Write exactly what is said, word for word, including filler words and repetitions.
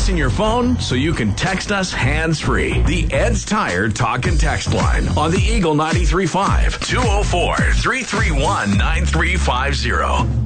us in your phone so you can text us hands-free. The Ed's Tire Talk and Text line on the Eagle ninety-three point five, two oh four, three three one, nine three five zero.